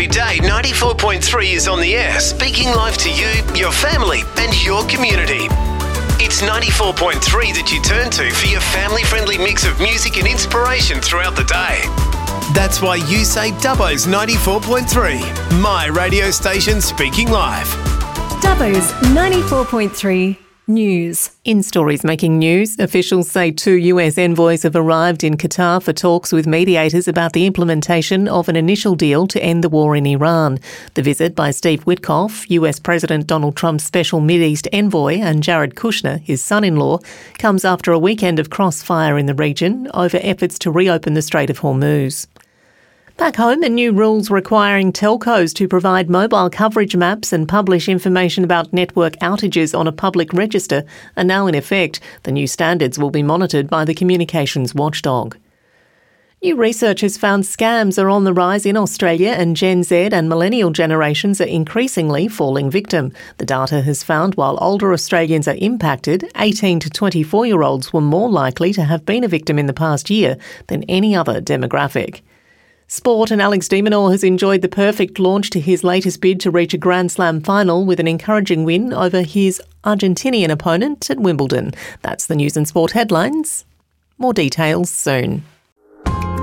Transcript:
Every day, 94.3 is on the air, speaking live to you, your family and your community. It's 94.3 that you turn to for your family-friendly mix of music and inspiration throughout the day. That's why you say Dubbo's 94.3, my radio station speaking live. Dubbo's 94.3 News. In stories making news, officials say 2 US envoys have arrived in Qatar for talks with mediators about the implementation of an initial deal to end the war in Iran. The visit by Steve Witkoff, US President Donald Trump's special Mideast envoy, and Jared Kushner, his son-in-law, comes after a weekend of crossfire in the region over efforts to reopen the Strait of Hormuz. Back home, the new rules requiring telcos to provide mobile coverage maps and publish information about network outages on a public register are now in effect. The new standards will be monitored by the communications watchdog. New research has found scams are on the rise in Australia, and Gen Z and millennial generations are increasingly falling victim. The data has found while older Australians are impacted, 18 to 24-year-olds were more likely to have been a victim in the past year than any other demographic. Sport, and Alex de Minaur has enjoyed the perfect launch to his latest bid to reach a Grand Slam final with an encouraging win over his Argentinian opponent at Wimbledon. That's the news and sport headlines. More details soon.